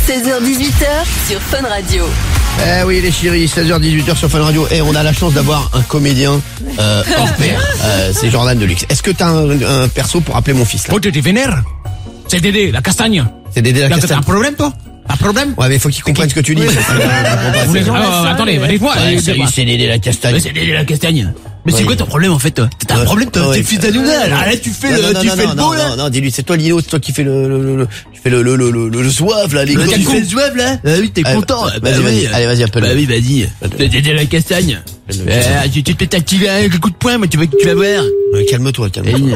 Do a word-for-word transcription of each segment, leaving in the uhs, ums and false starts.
seize heures dix-huit heures sur Fun Radio. Eh oui les chéris, seize heures dix-huit heures sur Fun Radio. Et on a la chance d'avoir un comédien euh, hors pair. Euh, c'est Jordan Deluxe. Est-ce que t'as un, un perso pour appeler mon fils là? Oh, tu t'es vénère? C'est Dédé, la castagne. C'est Dédé la T'as castagne. un problème toi? Un problème? Ouais mais il faut qu'il comprenne ce que tu dis. Vous les- ah, ah, attendez, bah, dites-moi. Ouais, euh, salut, c'est Dédé la castagne. Mais c'est Dédé la castagne. Mais c'est Oui. quoi ton problème en fait toi? T'as un Ouais. problème toi? Ouais. T'es le fils d'Anouna là. Là tu fais Non, le, non, tu non, fais non, le non, beau là. non, non, dis-lui, c'est toi Lino, c'est toi qui fais le, le, le, le tu fais le, le, le, le, le, le zouave là, les Tu gars. fais le zouave là? Ah oui, t'es Allez, content. vas-y, Bah vas-y, oui. allez, vas-y, appelle-le. Bah oui, vas-y. C'est Dédé la castagne. Euh, Tu tu peux t'activer un coup de poing, moi tu vas tu vas voir. Ouais, calme-toi, calme-toi.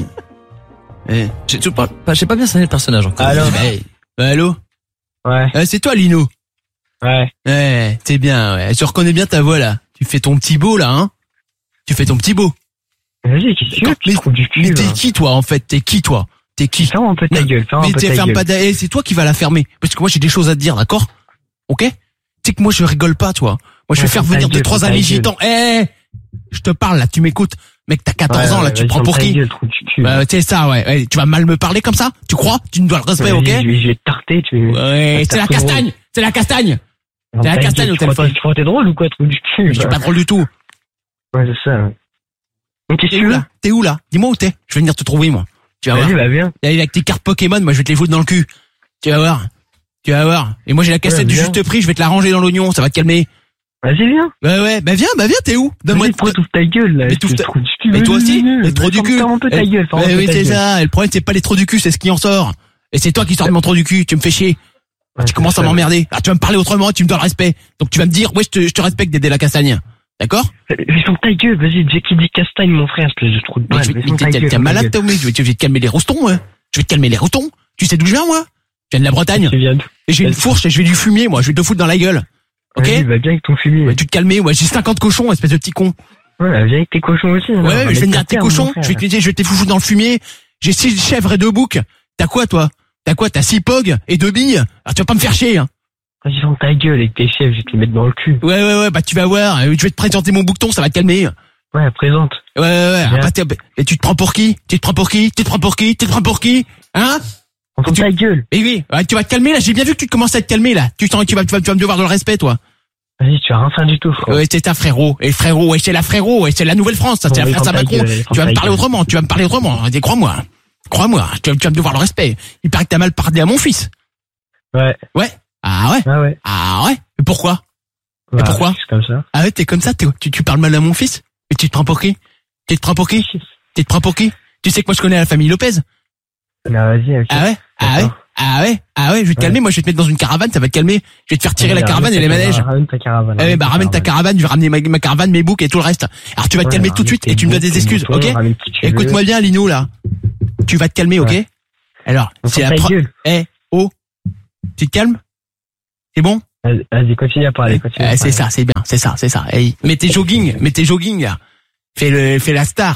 Eh. J'ai toujours pas, pas- j'ai pas bien cerné le personnage encore. Allô? Eh. Bah, allô? Ouais, Ah, c'est toi Lino. ouais. Ouais, c'est bien, ouais. Je reconnais bien ta voix, là. Tu fais ton petit beau, là, hein. Tu fais ton petit beau. Vas-y, qu'est-ce que tu veux? Tu Mais, trouves du cul, mais là. t'es qui, toi, en fait? T'es qui, toi? T'es qui? Ferme un peu ta Non, gueule, ferme un Mais peu t'es ta ferme gueule. pas d'a- eh, c'est toi qui vas la fermer. Parce que moi, j'ai des choses à te dire, d'accord? Ok? Tu sais que moi, je rigole pas, toi. Moi, je vais Ouais, faire ferme ta venir deux, gueule, trois ferme ta amis gueule. gitans. Eh! Je te parle, là, tu m'écoutes. Mec, t'as quatorze Ouais, ans, là, ouais, tu te vas-y, prends ferme pour ta qui? gueule, trou du cul. Bah, c'est ça, ouais. Ouais, tu vas mal me parler comme ça? Tu crois? Tu me dois le respect, Vas-y, ok? Je vais, je vais te tarter, tu Ouais, c'est la castagne! C'est la castagne! Ferme T'es la ta castagne gueule, au tu crois- téléphone. Tu crois que t'es drôle ou quoi, trou du cul? Je suis bah. pas drôle du tout. Ouais, c'est ça. ouais. Donc, qu'est-ce que T'es tu où veux? là? T'es où là? Dis-moi où t'es. Je vais venir te trouver moi. Tu vas voir. Vas-y, bah, viens. Là, avec tes cartes Pokémon, moi je vais te les foutre dans le cul. Tu vas voir. Tu vas voir. Et moi j'ai la cassette Ouais, du viens. juste prix, je vais te la ranger dans l'oignon, ça va te calmer. Vas-y, viens. Ouais ouais, bah viens, bah viens, t'es où? Donne-moi. Vas-y, pourquoi t'ouvres ta gueule, là? Mais t'ouvres C'est ta- trou du cul. Mais toi Vas-y, aussi, vas-y, les trous du ferme- cul. Ferme un peu ta Eh, gueule, ferme un ouais, peu oui, ta c'est gueule. ça. Et le problème c'est pas les trous du cul, c'est ce qui en sort. Et c'est toi qui sors de mon trou du cul, tu me fais chier. Ouais, Tu c'est commences à ça. m'emmerder. Ah, tu vas me parler autrement, tu me dois le respect. Donc tu vas me dire, ouais, je te, je te respecte Dédé la castagne. D'accord? Mais ferme ta gueule, vas-y, Jackie dit castagne, mon frère, espèce de trou de Mais balle. je vais, Mais mais ferme ta t'es, t'es- gueule, t'es ferme ta malade, gueule. toi, oui. Je vais, je vais te calmer les roustons, ouais. Je vais te calmer les roustons. Tu sais d'où je viens, moi? Je viens de la Bretagne. Tu viens d'où? Et j'ai une Vas-y. fourche et je vais du fumier, moi. Je vais te foutre dans la gueule. Ok? Vas-y, va bien avec ton fumier. Ouais, tu te calmer, ouais. J'ai cinquante cochons, espèce de petit con. Ouais, bah, viens avec tes cochons aussi. Ouais, ouais, je vais venir avec tes cochons. Je vais te te, je vais te foutre dans le fumier. J'ai six chèvres et deux boucs. T'as quoi, toi? T'as quoi? T'as six pogs et deux billes? Ah, tu vas pas me faire chier, hein. Vas-y, ferme ta gueule avec tes chefs, je vais te les mettre dans le cul. Ouais, ouais, ouais, bah, tu vas voir. Euh, Je vais te présenter mon bouqueton, ça va te calmer. Ouais, présente. Ouais, ouais, ouais. Bien. Ah, bah, t'es- et tu te prends pour qui? Tu te prends pour qui? Tu te prends pour qui? Tu te prends pour qui? Hein? Ferme Tu- ta gueule. Eh oui, ouais, tu vas te calmer, là. J'ai bien vu que tu commences à te calmer, là. Tu, sens- tu vas, tu vas, tu vas me devoir de le respect, toi. Vas-y, tu as rien fait du tout, frère. Ouais, c'est ta frérot. Et le frérot, ouais, c'est la frérot, et c'est la Nouvelle-France, ça, c'est Bon, la mais France à ferme ta Macron. gueule, ferme Tu vas ta me parler gueule. autrement, tu vas me parler autrement. Et crois-moi. Crois-moi, tu vas, tu vas me devoir le respect. Il paraît que t'as mal parlé à mon fils. Ouais. Ouais. Ah ouais? Ah ouais. Ah ouais? Mais pourquoi? Bah, pourquoi c'est comme ça. Ah ouais, t'es comme ça, t'es- tu, tu parles mal à mon fils? Et tu te prends pour qui? Tu te prends pour qui? Tu te prends pour qui? Tu sais que moi je connais la famille Lopez? Bah, vas-y, ok. Ah ouais? Ah ouais? D'accord. Ah ouais? Ah ouais, je vais te Ouais. calmer, moi je vais te mettre dans une caravane, ça va te calmer. Je vais te faire tirer la Vas-y, caravane et les ramène ta manèges. caravane, Ramène ta caravane. Eh bah ramène ta caravane, je vais ramener ma, ma caravane, mes boucs et tout le reste. Alors tu vas te Ouais, calmer tout de ramène suite tes et tu me dois boucs, des tes excuses, moutons, ok? ramène qui tu veux. Écoute-moi bien Lino là. Tu vas te calmer, ok? Ouais. Alors, On c'est ferme la ta pro... gueule. Eh, oh. Tu te calmes? C'est bon? Vas-y, Vas-y, continue à parler, continue. Eh, à c'est parler. ça, c'est bien, c'est ça, c'est ça. Hey, mets tes jogging, mets tes jogging là. Fais le, fais la star.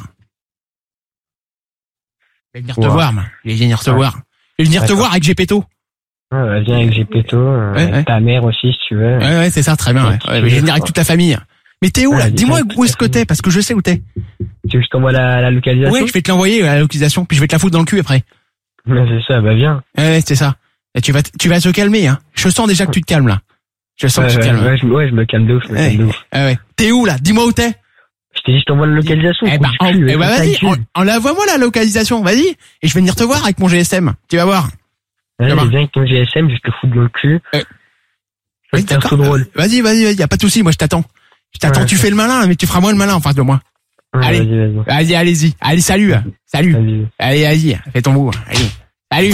Je vais venir te Ouais. voir, moi. Je vais venir te Ouais. voir. Je vais venir te D'accord. voir avec Gepetto. Ouais, bah, viens avec Gepetto, euh, Ouais, avec ouais. ta mère aussi, si tu veux. Ouais, ouais, c'est ça, très bien. Ouais. Ouais, Ouais, je vais venir avec toute ta famille. Mais t'es où Ouais, là? dis Dis-moi donc, où est-ce que toute ta t'es, parce que je sais où t'es. Tu veux que je t'envoie la, la localisation? Ouais, je vais te l'envoyer à la localisation, puis je vais te la foutre dans le cul après. Ouais, c'est ça, bah viens. Ouais, ouais, c'est ça. Et tu vas, te- tu vas te calmer, hein. Je sens déjà que tu te calmes là. Je sens Ouais, que tu te ouais, calmes. ouais, je, ouais, je me calme de ouf, je me Ouais. calme de ouf. Ah ouais. T'es où là? Dis-moi où t'es. Je t'ai dit, je t'envoie la localisation. Eh trou ben, du en- cul, eh ben, ferme ta vas-y, gueule. en- envoie-moi la localisation, vas-y. Et je vais venir te voir avec mon G S M. Tu vas voir. Vas-y, Comment viens avec ton G S M, je te fous dans le cul. Euh, C'est un d'accord. trop drôle. Vas-y, vas-y, vas-y, y a pas de souci, moi je t'attends. Je t'attends, Ouais, tu ok. fais le malin, mais tu feras moins le malin en face de moi. Ouais, Allez. Vas-y, vas-y. Vas-y, allez-y. Allez, salut. Salut. Vas-y. Allez, vas-y, fais ton bout. Allez. Salut.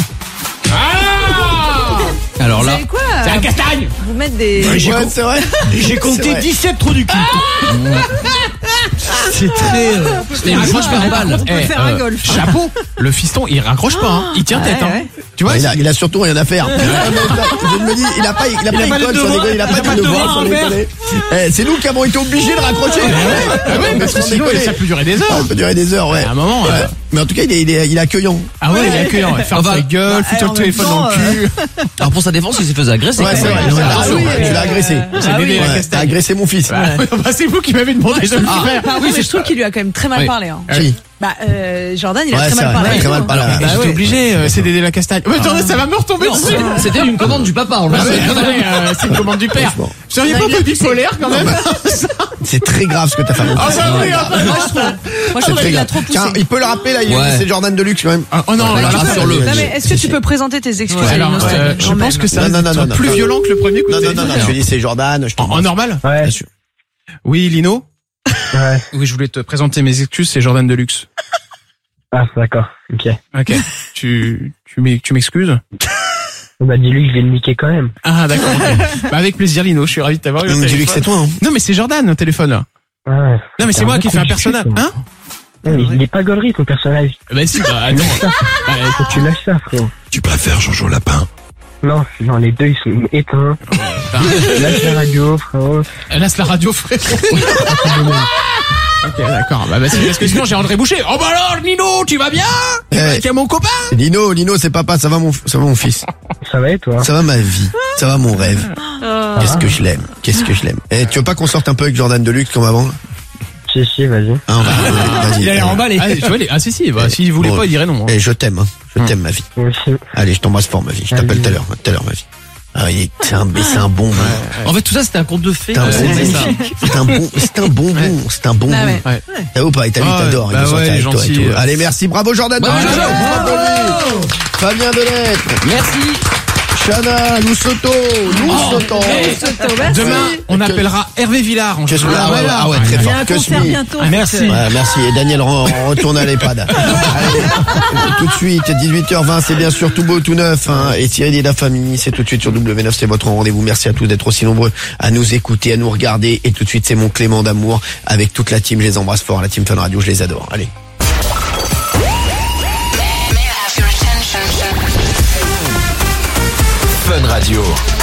Alors Vous là, savez quoi? C'est la castagne. Vous mettre des... Ouais, j'ai Ouais, com- c'est vrai. J'ai compté vrai. dix-sept trous du cul. c'est très, euh, c'est une grosse verbale. On peut Eh, faire un golf. Chapeau. Le fiston, il raccroche pas, hein. Il tient tête, Ouais, hein. ouais. Tu vois, Ouais, il, a, il a surtout rien à faire. Je me dis, il a pas, il a pas pas école de sans devoir, déconner, il a il pas a pas de de devoir devoir sans à faire. déconner. Eh, c'est nous qui avons été obligés de raccrocher. Ah ouais, Mais parce que sans sinon, déconner. ça peut durer des heures. Ça peut durer des heures, ouais. À un moment, euh, Mais en tout cas, il est, il est, il est accueillant. Ah ouais, il est accueillant. Ferme ta gueule, fous-toi le téléphone dans le cul. Alors pour sa défense, il s'est fait agresser. Ouais, c'est vrai. Ouais, Ah attention. oui, tu l'as agressé. C'est Dédé la Ouais, Castagne. t'as agressé mon fils. Bah, bah, c'est vous qui m'avez demandé de le faire. Ah oui, mais je trouve qu'il lui a quand même très mal Oui. parlé. Hein. Qui Bah, euh, Jordan, il a Ouais, très c'est mal vrai, parlé. très mal parlé. Bah, Ah, j'étais ouais. obligé, euh, c'est Dédé la Castagne. Mais attendez, ça va me retomber Non, dessus. c'était une commande du papa, on le Ah ouais, sait. attendez, euh, c'est une commande du père. Franchement. Vous seriez Non, pas il un a peu dit c'est- bipolaire quand même? C'est très grave ce que t'as fait. Ah bah oui, ah bah Moi, je trouve, moi, je C'est trouve très qu'il a grave. trop poussé. Tiens, il peut le rappeler là, il Ouais. c'est Jordan Deluxe quand même. Ah, oh non, Ouais, là, tu là, peux- sur le. Non, mais est-ce que tu peux présenter tes excuses à Alors, Innocent euh, je quand pense même. que ça Non, va non, être non, non, plus non. violent que le premier coup de Non, non, non, téléphone. non, je lui dis c'est Jordan, je En, en t'embrasse. normal? Ouais, Bien sûr. Oui, Lino? ouais. Oui, je voulais te présenter mes excuses, c'est Jordan Deluxe. Ah, d'accord. Ok. Ok. tu, tu m'ex- tu m'excuses? Bah, dis-lui que je vais le niquer quand même. Ah, d'accord. ok. Bah, avec plaisir, Lino, je suis ravi de t'avoir eu au Hum, Dis-lui que c'est téléphone. toi. Hein. Non, mais c'est Jordan au téléphone, là. Ouais. Non, mais c'est T'as moi qui beaucoup fais un de personnage. suite, Hein? Ouais, mais il est pas gaulerie, ton personnage. Bah, si, bah, attends. Bah, Faut que tu lâches ça, frérot. Tu préfères Jojo Lapin? Non, non, les deux, ils sont éteints. Lâche la radio, frérot. là, c'est la radio, frère. Ok, d'accord. Bah, bah, c'est parce que sinon, j'ai André Boucher. Oh, bah alors, Nino, tu vas bien? Eh. Avec mon copain? Lino, Lino, c'est papa, ça va mon, ça va mon fils. Ça va et toi? Ça va ma vie. Ça va mon rêve. Oh. Qu'est-ce que je l'aime. Qu'est-ce que je l'aime. Eh, tu veux pas qu'on sorte un peu avec Jordan Deluxe comme avant? Si, si, vas-y. Ah, on va, vas-y. Il a l'air emballé. Ah, tu vois, les- ah, si, si, bah, s'il voulait Bon. pas, il dirait non. hein. Eh, je t'aime, hein. Je t'aime ma vie. Moi aussi. Allez, je t'embrasse fort ma vie. Je t'appelle Allez. tout à l'heure, tout à l'heure ma vie. Ah, il est, c'est un, mais c'est un bonbon. En fait, tout ça, c'était un conte de fées. C'est un Ouais, bonbon. c'est ça. C'est un bon, c'est un bonbon. C'est un bonbon. Ah ouais. Ouais. T'as ou pas? Et t'as vu, Ah, t'adores. Il bah veut sortir ouais, avec il est toi et gentil. tout. Allez, merci. Bravo Jordan. Bravo, Deluxe. Jordan. Bravo, lui. Fabien Delettre. Merci. Chana, nous sautons. Nous sautons. Soto, merci. Demain, on appellera Hervé Villard. en Que général. ah, ouais, Voilà. ah ouais, très Il y a fort. un Que concert Smith. bientôt. Ah, merci. Ouais, merci. Et Daniel, re- retourne à l'EHPAD. Allez, tout de suite, dix-huit heures vingt, c'est bien sûr tout beau, tout neuf. Hein. Et Cyril et la famille, c'est tout de suite sur W neuf, c'est votre rendez-vous. Merci à tous d'être aussi nombreux à nous écouter, à nous regarder. Et tout de suite, c'est mon Clément d'amour avec toute la team. Je les embrasse fort, la team Fun Radio, je les adore. Allez. Fun Radio.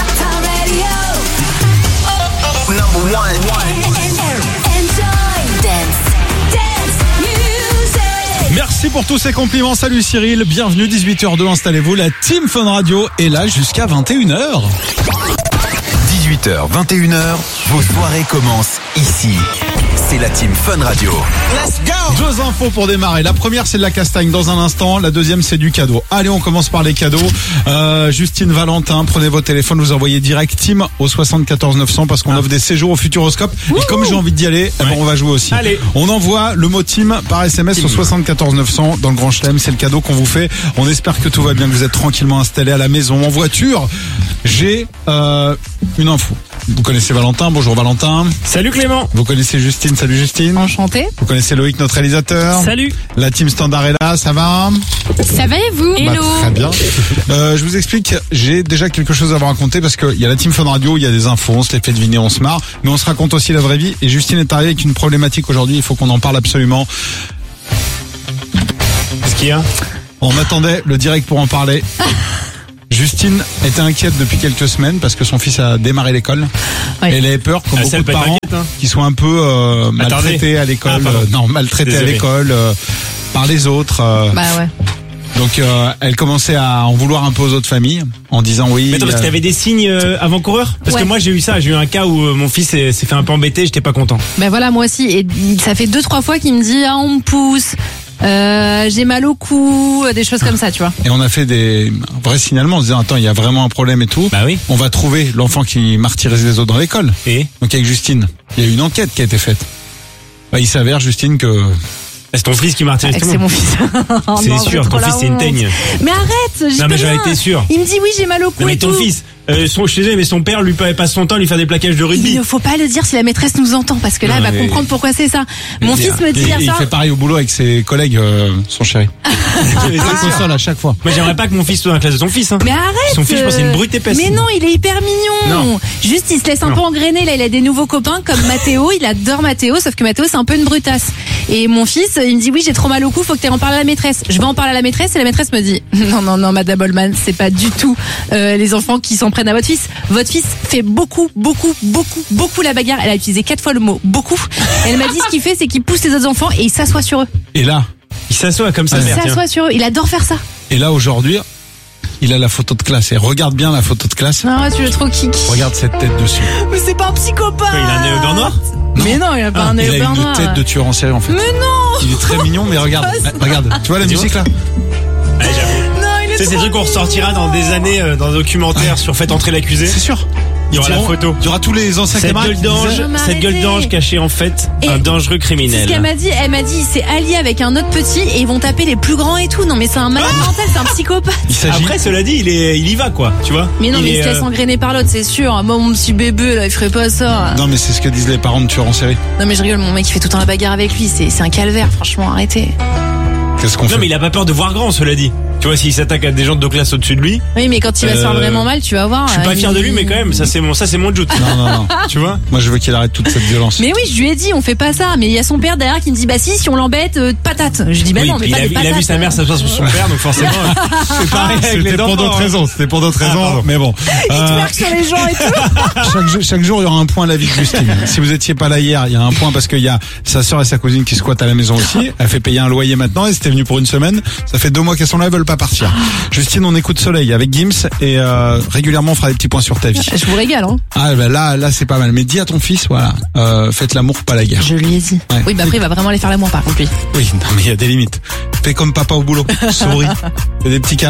Merci pour tous ces compliments. Salut Cyril, bienvenue dix-huit heures deux, installez-vous. La Team Fun Radio est là jusqu'à vingt et une heures. dix-huit heures, vingt et une heures, vos soirées commencent ici. C'est la Team Fun Radio. Deux infos pour démarrer. La première, c'est de la castagne dans un instant. La deuxième, c'est du cadeau. Allez, on commence par les cadeaux. Euh, Justine Valentin, prenez votre téléphone, vous envoyez direct Team au soixante-quatorze neuf cents parce qu'on offre des séjours au Futuroscope. Et comme j'ai envie d'y aller, eh ben, on va jouer aussi. Allez. On envoie le mot Team par S M S au soixante-quatorze neuf cents dans le Grand Chelem. C'est le cadeau qu'on vous fait. On espère que tout va bien, que vous êtes tranquillement installés à la maison, en voiture. J'ai euh, une info. Vous connaissez Valentin. Bonjour Valentin. Salut Clément. Vous connaissez Justine. Salut Justine. Enchanté. Vous connaissez Loïc, notre réalisateur. Salut. La team standard est là, ça va? Ça va et vous? Bah, très bien. Euh, je vous explique, j'ai déjà quelque chose à vous raconter parce qu'il y a la team Fun Radio, il y a des infos, on se les fait deviner, on se marre, mais on se raconte aussi la vraie vie. Et Justine est arrivée avec une problématique aujourd'hui, il faut qu'on en parle absolument. Qu'est-ce qu'il y a? On attendait le direct pour en parler. Justine était inquiète depuis quelques semaines parce que son fils a démarré l'école. Ouais. Et elle avait peur, comme Ah, beaucoup ça, elle de peut être parents, inquiète, hein. qui soient un peu euh, maltraités à l'école. Ah, pardon. euh, non, maltraités à Désolé. l'école euh, par les autres. euh, Bah ouais. Donc euh, elle commençait à en vouloir un peu aux autres familles en disant oui. Mais attends, parce euh, que t'avais des signes euh, avant-coureurs? Parce Ouais. que moi j'ai eu ça, j'ai eu un cas où euh, mon fils s'est s'est fait un peu embêter, j'étais pas content. Ben voilà, moi aussi. Et ça fait deux, trois fois qu'il me dit, ah, on me pousse, euh, j'ai mal au cou, des choses comme ça, tu vois. Et on a fait des vrais signalements en se disant attends, il y a vraiment un problème et tout. Bah oui. On va trouver l'enfant qui martyrise les autres dans l'école. Et Donc avec Justine, il y a eu une enquête qui a été faite. Bah, il s'avère Justine que c'est ton fils qui martyrise Ah, tout c'est le monde. mon fils. Oh C'est non, sûr, j'ai ton trop la fils c'est une honte. teigne. Mais arrête, j'y Non peux mais j'en rien. étais sûr. Il me dit oui, j'ai mal au cou Non mais et ton tout. fils, euh, son, je suis désolé, mais son père lui passe son temps à lui faire des plaquages de Il rugby. ne faut pas le dire si la maîtresse nous entend parce que là, Non, elle va mais- comprendre pourquoi c'est ça. Mon fils me dit Et- hier et il soir. fait pareil au boulot avec ses collègues, euh, son chéri. Il est seul à chaque fois. Moi j'aimerais pas que mon fils soit dans la classe de ton fils. Hein. Mais arrête. Son fils, je pense, c'est une brute épaisse. Mais non, il est hyper mignon. Non. Juste, il se laisse un Non. peu engrainer. Là, il a des nouveaux copains comme Mathéo. Il adore Mathéo, sauf que Mathéo, c'est un peu une brutasse. Et mon fils, il me dit oui, j'ai trop mal au cou, faut que tu en parles à la maîtresse. Je vais en parler à la maîtresse et la maîtresse me dit non, non, non, Madame Holman, c'est pas du tout euh, les enfants qui s'en prennent à votre fils. Votre fils fait beaucoup, beaucoup, beaucoup, beaucoup la bagarre. Elle a utilisé quatre fois le mot beaucoup. Elle m'a dit ce qu'il fait, c'est qu'il pousse les autres enfants et il s'assoit sur eux. Et là, Il s'assoit comme ça, Ah, merde. Il s'assoit sur eux. Il adore faire ça. Et là, aujourd'hui, il a la photo de classe. Et regarde bien la photo de classe. Non, tu le trouves kiki. Regarde cette tête dessus. Mais c'est pas un psychopathe. Il a un nez au beurre noir. Mais non, il a pas Ah, un il œil a au beurre une noir. tête de tueur en série, en fait. Mais non. Il est très mignon, mais regarde. Ah, Regarde. Tu vois la Tu musique là? Ouais, j'avoue. Non, il est Tu sais, c'est trop des trucs qu'on mignon. ressortira dans des années euh, dans un documentaire sur Faites entrer l'accusé. C'est sûr. Il y aura Ils la diront- photo. Il y aura tous les anciens Cette camarades. gueule qui disaient- d'ange, Non, mais cette gueule arrêtez. d'ange cachait en fait Et- un dangereux C'est ce criminel. qu'elle m'a dit. Elle m'a dit, il s'est allié avec un autre petit et ils vont taper les plus grands et tout. Non, mais c'est un malade mental, c'est un psychopathe. Il s'agit. Après, cela dit, il est, il y va quoi, tu vois. Mais non, il mais il est, se laisse euh, engrainer par l'autre, c'est sûr. Moi, mon petit bébé, là, il ferait pas ça. Non, mais c'est ce que disent les parents de tueurs en série. Non, mais je rigole, mon mec, il fait tout le temps la bagarre avec lui. C'est c'est un calvaire, franchement, arrêtez. Qu'est-ce qu'on Non, fait? mais il a pas peur de voir grand, cela dit. Tu vois, s'il s'attaque à des gens de deux classes au-dessus de lui, Oui, mais quand il va se faire Euh, vraiment mal, tu vas voir. je suis pas euh, fier de il- lui, mais quand même, ça c'est mon, ça c'est mon joute. Non, non, non. Tu vois. Moi, je veux qu'il arrête toute cette violence. Mais oui, je lui ai dit, on fait pas ça. Mais il y a son père derrière qui me dit, bah si, si on l'embête, euh, patate. Je dis, bah Oui, non, mais puis il, pas a, des il a patates. vu sa mère s'asseoir sur son père, donc forcément, euh, c'est pareil avec C'était les pour enfants. d'autres hein. raisons. C'était pour d'autres Ah, raisons. pardon. Mais bon. Euh, Twerk sur les gens et tout. chaque, jour- chaque jour, il y aura un point à la vie de Justine. Si vous étiez pas là hier, il y a un point parce qu'il y a sa sœur et sa cousine qui squattent à la maison aussi. Elle fait payer un loyer maintenant. Elle était venue pour une semaine. Ça fait deux mois qu'elles sont là, elles veulent pas partir. Justine, on écoute Soleil avec Gims et euh, régulièrement on fera des petits points sur ta vie. Je vous régale, hein. Ah bah là, là c'est pas mal. Mais dis à ton fils, voilà, euh, faites l'amour, pas la guerre. Je lui ai dit. Ouais. Oui, bah après, il va vraiment aller faire l'amour, par contre, lui. Oui, non mais il y a des limites. Fais comme papa au boulot. Souris. Fais des petits câlins.